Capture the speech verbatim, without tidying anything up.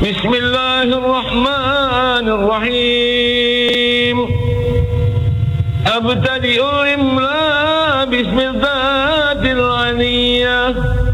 بسم الله الرحمن الرحيم. أبتدئ الإملاء باسم الذات الغنية